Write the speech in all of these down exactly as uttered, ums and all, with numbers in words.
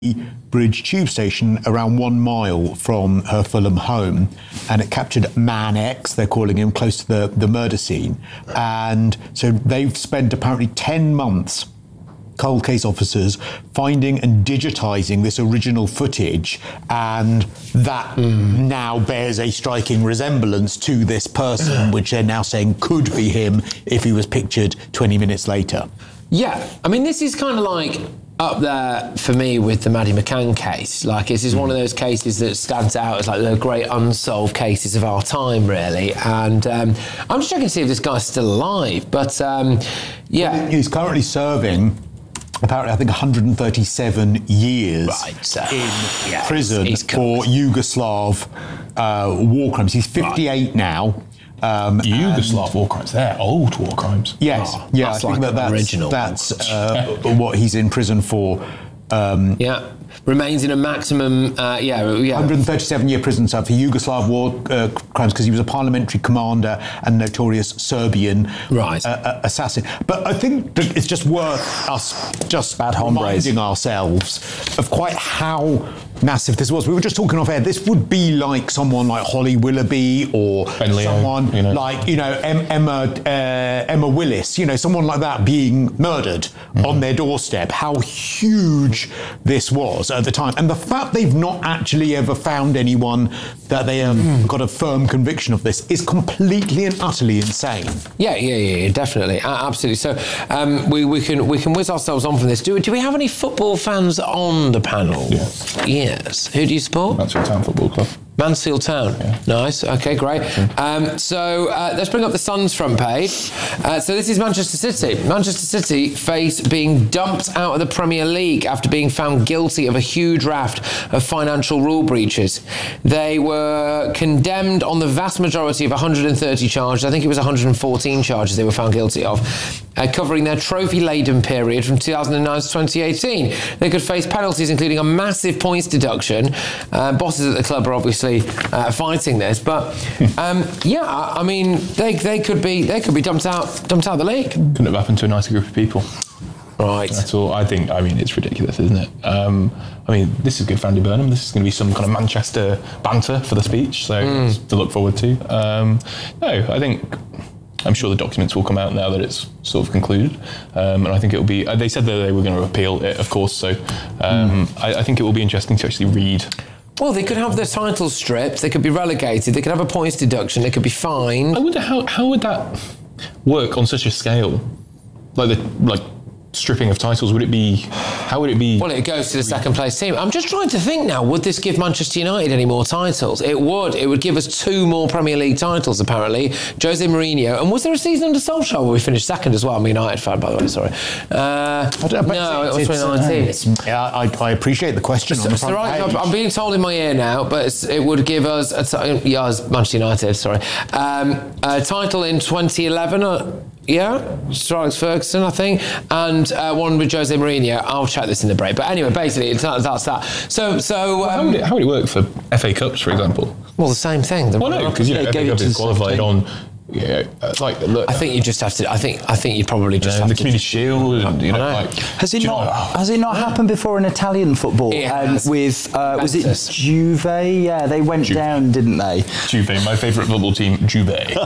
Bridge tube station around one mile from her Fulham home, and it captured Man X, they're calling him, close to the, the murder scene. And so they've spent apparently ten months, cold case officers, finding and digitising this original footage, and that mm. now bears a striking resemblance to this person, which they're now saying could be him if he was pictured twenty minutes later. Yeah, I mean, this is kind of like up there for me with the Maddie McCann case. Like, this is one of those cases that stands out as like the great unsolved cases of our time, really. And um, I'm just checking to see if this guy's still alive. But um, yeah, he's currently serving, apparently, I think one hundred thirty-seven years right, so, in yeah, prison he's, he's for Yugoslav uh, war crimes. He's fifty-eight right. now. Um, Yugoslav war crimes, they're old war crimes. Yes, oh, yeah, that's I think like that that's, original that's uh, what he's in prison for. Um, yeah, remains in a maximum, uh, yeah, yeah. one hundred thirty-seven year prison sentence for Yugoslav war uh, crimes because he was a parliamentary commander and notorious Serbian right. uh, assassin. But I think that it's just worth us just Bad reminding ourselves of quite how massive this was. We were just talking off air. This would be like someone like Holly Willoughby or Ben Leo, someone you know. like, you know, em- Emma uh, Emma Willis, you know, someone like that being murdered mm-hmm. on their doorstep. How huge this was at the time. And the fact they've not actually ever found anyone that they have mm. got a firm conviction of this is completely and utterly insane. Yeah, yeah, yeah, yeah definitely. Uh, absolutely. So um, we, we can we can whiz ourselves on from this. Do, do we have any football fans on the panel? Yeah. Yes. Who do you support? Mansfield Town Football Club. Mansfield Town. Yeah. Nice. Okay, great. Um, so uh, let's bring up the Sun's front page. Uh, so this is Manchester City. Manchester City face being dumped out of the Premier League after being found guilty of a huge raft of financial rule breaches. They were condemned on the vast majority of one hundred thirty charges. I think it was one hundred fourteen charges they were found guilty of, uh, covering their trophy-laden period from two thousand nine to twenty eighteen. They could face penalties, including a massive points deduction. Uh, bosses at the club are obviously Uh, fighting this, but um, yeah, I mean, they they could be they could be dumped out dumped out of the league. Couldn't have happened to a nicer group of people. Right. That's all. I think. I mean, it's ridiculous, isn't it? Um, I mean, this is good for Andy Burnham. This is going to be some kind of Manchester banter for the speech, so mm. to look forward to. Um, no, I think. I'm sure the documents will come out now that it's sort of concluded, um, and I think it will be. Uh, they said that they were going to appeal it, of course. So um, mm. I, I think it will be interesting to actually read. Well, they could have their titles stripped, they could be relegated, they could have a points deduction, they could be fined. I wonder how, how would that work on such a scale? Like the like stripping of titles, would it be, how would it be? Well, it goes to the second place team. I'm just trying to think now, would this give Manchester United any more titles? It would. It would give us two more Premier League titles, apparently. Jose Mourinho. And was there a season under Solskjaer where we finished second as well? I'm a United fan, by the way, sorry. Uh, I don't know, no, it was twenty nineteen. Uh, yeah, I, I appreciate the question. So, on the front right, page. I'm being told in my ear now, but it's, it would give us, a t- yeah, as Manchester United, sorry, um, a title in twenty eleven, uh, yeah, Sir Alex Ferguson, I think, and uh, one with Jose Mourinho. I'll check this in the break. But anyway, basically, it's, that's that. So, so um, how, would it, how would it work for F A Cups, for example? Well, the same thing. The well, no, because you know, F A Cup is qualified on. Yeah, like look. I think you just have to. I think. I think you probably just you know, have the to. Community Shield. And, you know, know. like, has it not? Know? Has it not happened before in Italian football? Um, with uh, was it Juve? Yeah, they went Juve. down, didn't they? Juve, my favourite football team, Juve.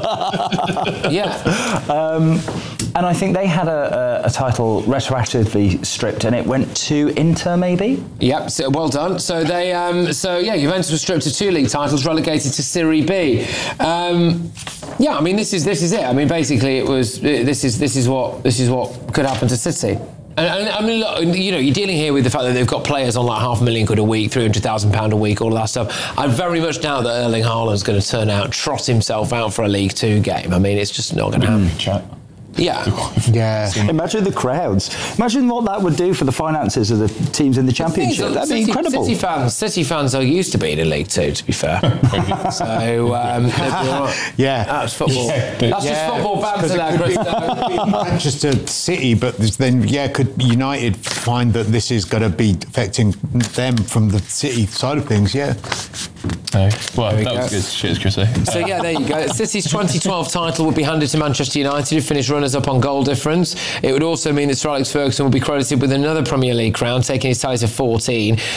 yeah. Um, and I think they had a, a, a title retroactively stripped, and it went to Inter, maybe. Yep. So well done. So they. Um, so yeah, Juventus was stripped of two league titles, relegated to Serie B. Um, yeah, I mean. This is this is it. I mean, basically, it was. This is this is what this is what could happen to City. And, and I mean, look, you know, you're dealing here with the fact that they've got players on like half a million quid a week, three hundred thousand pound a week, all of that stuff. I very much doubt that Erling Haaland's going to turn out, trot himself out for a League Two game. I mean, it's just not going to happen. Chat. Yeah. yeah. Imagine the crowds. Imagine what that would do for the finances of the teams in the Championship. That'd City, be incredible. City fans, City fans are used to being in League Two, to be fair. so, um, right. yeah, that's football. Yeah, that's yeah, just football banter there, Chris. Manchester City, but then yeah, could United find that this is going to be affecting them from the City side of things? Yeah. No. Well, There we that go. was good. Cheers, Chrissy. So yeah, there you go. City's twenty twelve title would be handed to Manchester United, who finished runners-up on goal difference. It would also mean that Sir Alex Ferguson would be credited with another Premier League crown, taking his tally to fourteen.